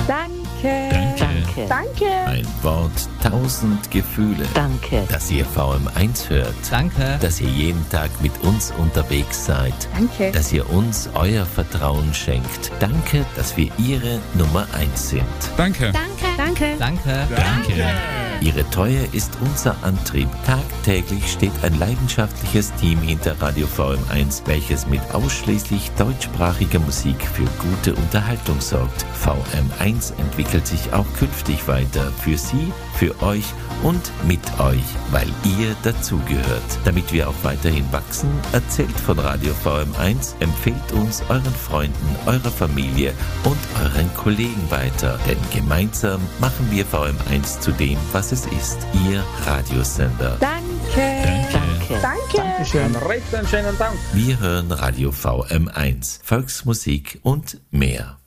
Danke. Danke. Danke. Ein Wort, 1000 Gefühle. Danke. Dass ihr VM1 hört. Danke. Dass ihr jeden Tag mit uns unterwegs seid. Danke. Dass ihr uns euer Vertrauen schenkt. Danke, dass wir Ihre Nummer 1 sind. Danke. Danke. Danke. Danke. Ihre Treue ist unser Antrieb. Tagtäglich steht ein leidenschaftliches Team hinter Radio VM1, welches mit ausschließlich deutschsprachiger Musik für gute Unterhaltung sorgt. VM1 entwickelt sich auch künftig weiter. Für Sie, für euch und mit euch, weil ihr dazugehört. Damit wir auch weiterhin wachsen, erzählt von Radio VM1, empfehlt uns euren Freunden, eurer Familie und euren Kollegen weiter. Denn gemeinsam machen wir VM1 zu dem, was es ist. Ihr Radiosender. Danke. Danke. Danke. Einen recht schönen Dank. Wir hören Radio VM1, Volksmusik und mehr.